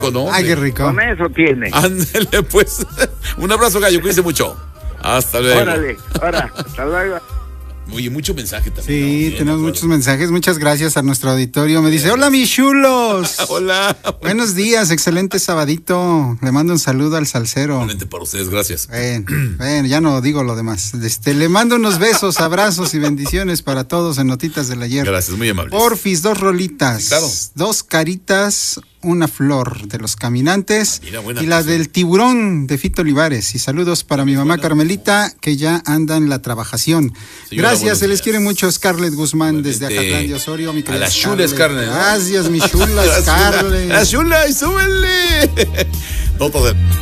¿no? Ay, qué rico. Con eso tiene. Ándale, pues. Un abrazo, gallo, cuídense mucho. Hasta luego. Órale, ahora, hasta luego. Oye, mucho mensaje también. Sí, tenemos muchos mensajes. Muchas gracias a nuestro auditorio. Me dice, hola, mis chulos. Hola. Buenos días, excelente sabadito. Le mando un saludo al salsero. Igualmente para ustedes, gracias. Bueno, ya no digo lo demás. Le mando unos besos, abrazos y bendiciones para todos en Notitas del Ayer. Gracias, muy amables. Porfis, 2 rolitas. Claro. 2 caritas, una flor de Los Caminantes. Mira, buena y la cosa. del tiburón de Fito Olivares. Y saludos para mi mamá Carmelita, que ya anda en la trabajación. Señora, Gracias, buenos se les días. quiere mucho. Scarlett Guzmán Igualmente. desde Acatlán de Osorio. Mi A la chula Scarlett, ¿no? Gracias, mi chula Scarlett. La chula y súbele. No, todo.